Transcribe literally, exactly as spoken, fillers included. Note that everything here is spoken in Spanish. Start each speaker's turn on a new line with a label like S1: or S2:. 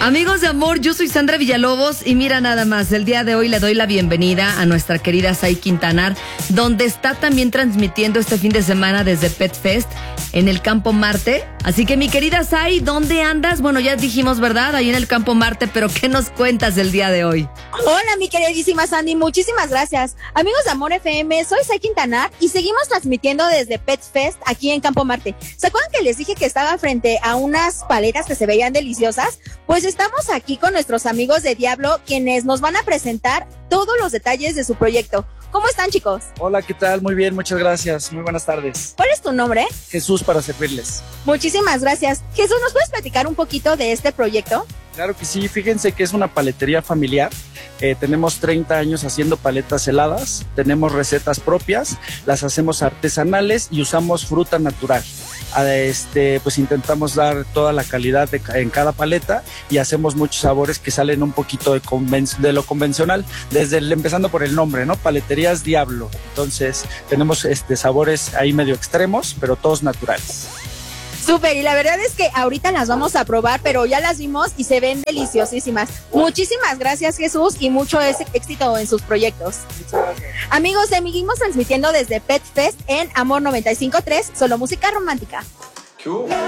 S1: Amigos de amor, yo soy Sandra Villalobos y mira nada más, el día de hoy le doy la bienvenida a nuestra querida Sai Quintanar, donde está también transmitiendo este fin de semana desde Pet Fest en el Campo Marte. Así que mi querida Sai, ¿dónde andas? Bueno, ya dijimos, ¿verdad? Ahí en el Campo Marte, pero ¿qué nos cuentas el día de hoy?
S2: Hola, mi queridísima Sandy, muchísimas gracias. Amigos de Amor F M, soy Sai Quintanar y seguimos transmitiendo desde Pet Fest aquí en Campo Marte. ¿Se acuerdan que les dije que estaba frente a unas paletas que se veían deliciosas? Pues estamos aquí con nuestros amigos de Diablo, quienes nos van a presentar todos los detalles de su proyecto. ¿Cómo están, chicos?
S3: Hola, ¿qué tal? Muy bien, muchas gracias. Muy buenas tardes.
S2: ¿Cuál es tu nombre?
S3: Jesús, para servirles.
S2: Muchísimas gracias. Jesús, ¿nos puedes platicar un poquito de este proyecto?
S3: Claro que sí, fíjense que es una paletería familiar. Eh, tenemos treinta años haciendo paletas heladas, tenemos recetas propias, las hacemos artesanales y usamos fruta natural. Este, pues intentamos dar toda la calidad de, en cada paleta y hacemos muchos sabores que salen un poquito de, conven, de lo convencional, desde el, empezando por el nombre, ¿no? Paleterías Diablo. Entonces tenemos este, sabores ahí medio extremos, pero todos naturales.
S2: Súper, y la verdad es que ahorita las vamos a probar, pero ya las vimos y se ven deliciosísimas. Muchísimas gracias, Jesús, y mucho éxito en sus proyectos. Amigos, seguimos transmitiendo desde Pet Fest en Amor noventa y cinco punto tres, solo música romántica.